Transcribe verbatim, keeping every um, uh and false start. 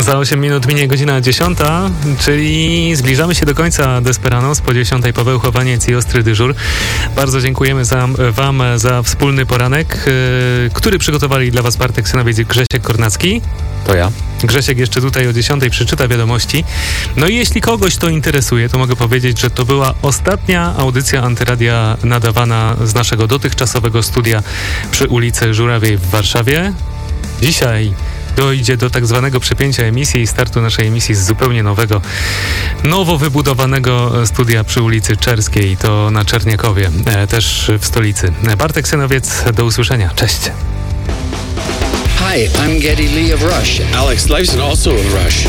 Za osiem minut minie godzina dziesiąta, czyli zbliżamy się do końca Desperanos. Po dziesiątej Paweł Chowaniec i Ostry Dyżur. Bardzo dziękujemy za, Wam za wspólny poranek, yy, który przygotowali dla Was Bartek Synowiec i Grzesiek Kornacki. To ja. Grzesiek jeszcze tutaj o dziesiątej przeczyta wiadomości. No i jeśli kogoś to interesuje, to mogę powiedzieć, że to była ostatnia audycja Antyradia nadawana z naszego dotychczasowego studia przy ulicy Żurawiej w Warszawie. Dzisiaj dojdzie do tak zwanego przepięcia emisji i startu naszej emisji z zupełnie nowego, nowo wybudowanego studia przy ulicy Czerskiej, to na Czerniakowie, e, też w stolicy. Bartek Synowiec, do usłyszenia. Cześć. Hi, I'm Geddy Lee of Rush. Alex Lifeson, also of Rush.